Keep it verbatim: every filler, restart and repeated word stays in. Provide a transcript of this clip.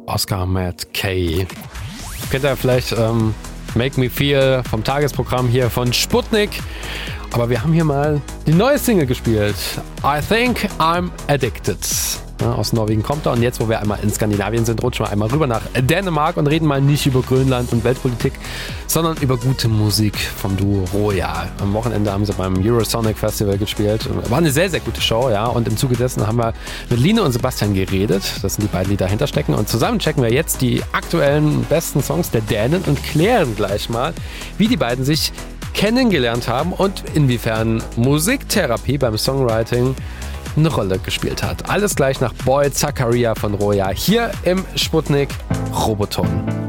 Oscar Matt Kay. Kennt ihr vielleicht ähm, Make Me Feel vom Tagesprogramm hier von Sputnik. Aber wir haben hier mal die neue Single gespielt. I Think I'm Addicted. Ja, aus Norwegen kommt er. Und jetzt, wo wir einmal in Skandinavien sind, rutschen wir einmal rüber nach Dänemark und reden mal nicht über Grönland und Weltpolitik, sondern über gute Musik vom Duo Royal. Am Wochenende haben sie beim Eurosonic Festival gespielt. War eine sehr, sehr gute Show, ja. Und im Zuge dessen haben wir mit Line und Sebastian geredet. Das sind die beiden, die dahinter stecken. Und zusammen checken wir jetzt die aktuellen besten Songs der Dänen und klären gleich mal, wie die beiden sich kennengelernt haben und inwiefern Musiktherapie beim Songwriting eine Rolle gespielt hat. Alles gleich nach Boy Zakaria von Royal hier im Sputnik Roboton.